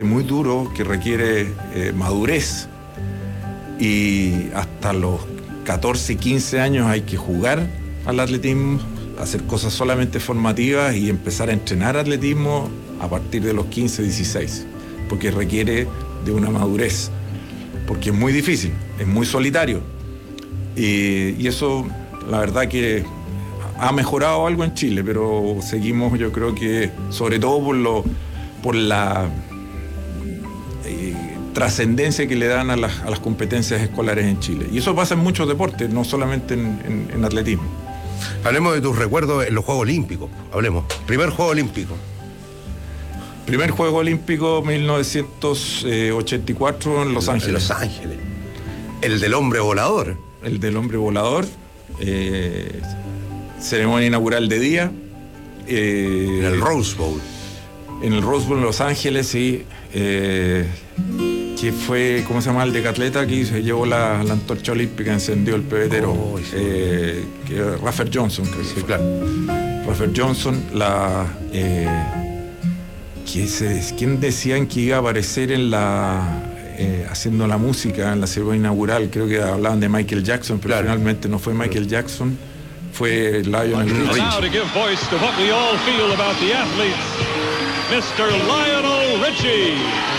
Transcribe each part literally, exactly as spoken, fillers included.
muy duro, que requiere eh, madurez, y hasta los catorce, quince años hay que jugar al atletismo, hacer cosas solamente formativas y empezar a entrenar atletismo a partir de los quince, dieciséis, porque requiere de una madurez, porque es muy difícil, es muy solitario, y, y eso la verdad que ha mejorado algo en Chile, pero seguimos, yo creo que sobre todo por lo por la eh, trascendencia que le dan a las, a las competencias escolares en Chile, y eso pasa en muchos deportes, no solamente en, en, en atletismo. Hablemos de tus recuerdos en los Juegos Olímpicos. Hablemos. Primer Juego Olímpico. Primer Juego Olímpico, mil novecientos ochenta y cuatro, en Los Ángeles. En Los Ángeles. El del hombre volador. El del hombre volador. Eh, ceremonia inaugural de día. Eh, en el Rose Bowl. En el Rose Bowl en Los Ángeles, sí. Eh, que fue, ¿cómo se llama el decatleta que se llevó la, la antorcha olímpica, encendió el pebetero? Oh, sí. eh, que Raffer Johnson, creo que sí, claro. Raffer Johnson, la eh, que se, ¿quién decían que iba a aparecer en la eh, haciendo la música en la ceremonia inaugural? Creo que hablaban de Michael Jackson, pero claro, finalmente no fue Michael Jackson, fue Lionel Richie. Now to give voice to what we all feel about the athletes, mister Lionel Richie.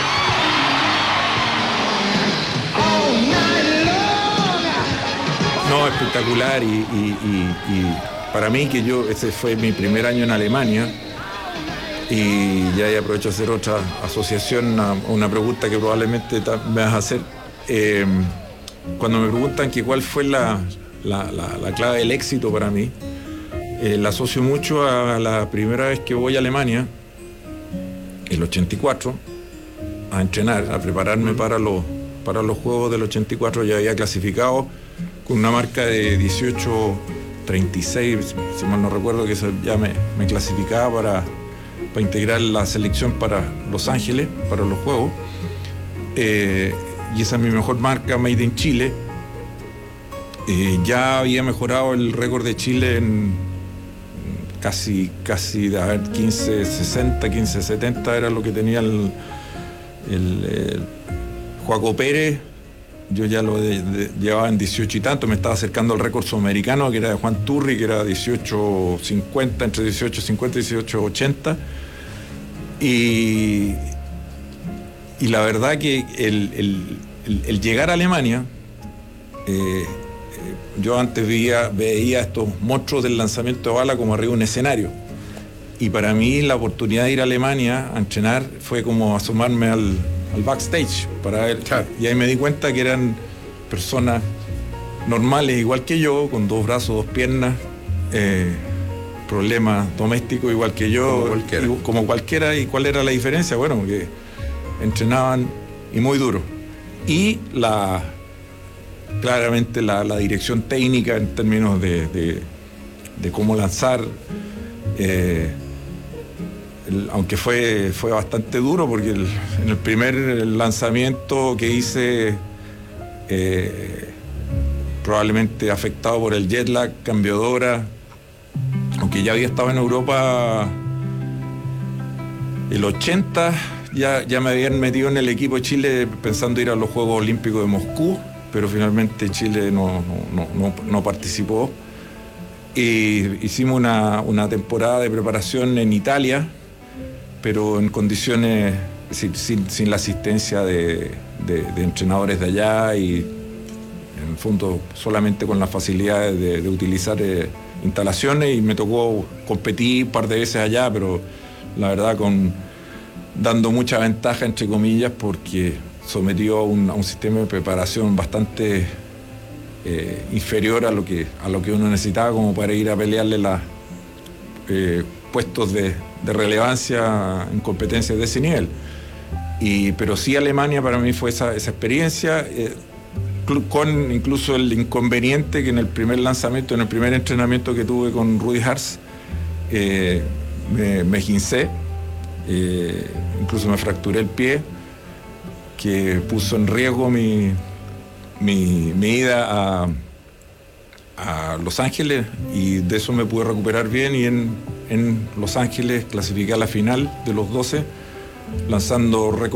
No, espectacular, y, y, y, y para mí, que yo, ese fue mi primer año en Alemania, y ya aprovecho a hacer otra asociación, una, una pregunta que probablemente me vas a hacer. Eh, cuando me preguntan que cuál fue la, la, la, la clave del éxito para mí, eh, la asocio mucho a la primera vez que voy a Alemania, el ochenta y cuatro, a entrenar, a prepararme para los, para los Juegos del ochenta y cuatro. Ya había clasificado con una marca de dieciocho treinta y seis, si mal no recuerdo, que eso ya me, me clasificaba para, para integrar la selección para Los Ángeles, para los Juegos. Eh, y esa es mi mejor marca, Made in Chile. Eh, ya había mejorado el récord de Chile en casi, casi a ver, quince sesenta, quince setenta era lo que tenía el, el, el Joaco Pérez. Yo ya lo de, de, llevaba en dieciocho y tanto, me estaba acercando al récord sudamericano, que era de Juan Turri, que era dieciocho cincuenta, entre dieciocho cincuenta y dieciocho ochenta. Y, y la verdad que el, el, el, el llegar a Alemania, eh, yo antes veía, veía estos monstruos del lanzamiento de bala como arriba de un escenario. Y para mí la oportunidad de ir a Alemania a entrenar fue como asomarme al, al backstage para ver. Claro. Y ahí me di cuenta que eran personas normales igual que yo, con dos brazos, dos piernas, eh, problemas domésticos igual que yo, como cualquiera. Y, como cualquiera. ¿Y cuál era la diferencia? Bueno, que entrenaban y muy duro. Y la claramente la, la dirección técnica en términos de, de, de cómo lanzar, eh, el, aunque fue, fue bastante duro, porque el, en el primer lanzamiento que hice, eh, probablemente afectado por el jet lag, cambio de hora, aunque ya había estado en Europa el ochenta, ya, ya me habían metido en el equipo de Chile pensando ir a los Juegos Olímpicos de Moscú, pero finalmente Chile no, no, no, no participó. Y hicimos una, una temporada de preparación en Italia, pero en condiciones sin, sin, sin la asistencia de, de, de entrenadores de allá, y en el fondo solamente con las facilidades de, de utilizar eh, instalaciones, y me tocó competir un par de veces allá, pero la verdad con dando mucha ventaja, entre comillas, porque sometió a un, a un sistema de preparación bastante eh, inferior a lo que a lo que uno necesitaba como para ir a pelearle los eh, puestos de, de relevancia en competencias de ese nivel. Y, pero sí, Alemania para mí fue esa, esa experiencia, eh, con incluso el inconveniente que en el primer lanzamiento, en el primer entrenamiento que tuve con Rudy Harz, eh, me, me gincé, eh, incluso me fracturé el pie, que puso en riesgo mi, mi, mi ida a, a Los Ángeles, y de eso me pude recuperar bien, y en, en Los Ángeles clasifiqué a la final de los doce, lanzando récord